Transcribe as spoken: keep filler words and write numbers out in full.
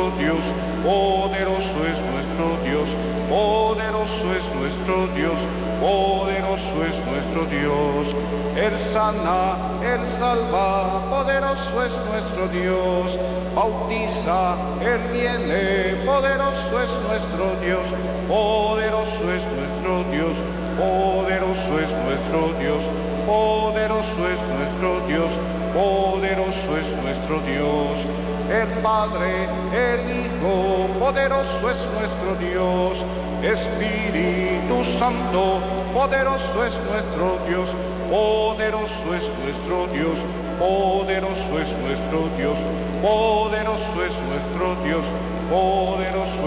nuestro Dios, poderoso es nuestro Dios, poderoso es nuestro Dios, poderoso es nuestro Dios. Él sana, Él salva, poderoso es nuestro Dios. Bautiza, Él viene, poderoso es nuestro Dios, poderoso es nuestro Dios, poderoso es nuestro Dios, poderoso es nuestro Dios, poderoso es nuestro Dios. El Padre, el Hijo, poderoso es nuestro Dios. Espíritu Santo, poderoso es nuestro Dios, poderoso es nuestro Dios, poderoso es nuestro Dios, poderoso es nuestro Dios, poderoso